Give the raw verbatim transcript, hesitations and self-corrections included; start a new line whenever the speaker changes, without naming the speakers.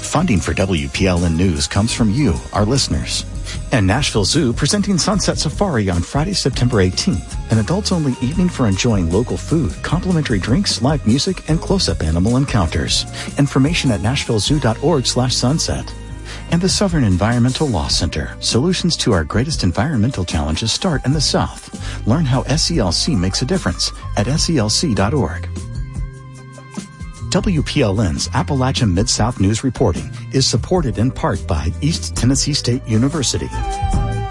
Funding for W P L N News comes from you, our listeners. And Nashville Zoo presenting Sunset Safari on Friday, September eighteenth, an adults-only evening for enjoying local food, complimentary drinks, live music, and close-up animal encounters. Information at nashville zoo dot org slash sunset. And the Southern Environmental Law Center. Solutions to our greatest environmental challenges start in the South. Learn how S E L C makes a difference at S E L C dot org. W P L N's Appalachian Mid-South News reporting is supported in part by East Tennessee State University.